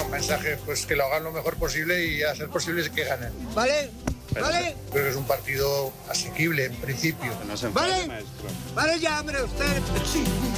mensaje, pues que lo hagan lo mejor posible y a ser posible que ganen. ¿Vale? ¿Vale? Creo que es un partido asequible en principio. ¿Vale? Vale ya, hombre, usted.